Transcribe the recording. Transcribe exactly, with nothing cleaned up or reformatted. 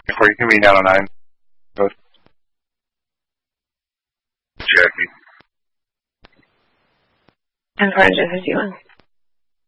For you can be down on nine. Go. Jackie. And four hundred fifty-one.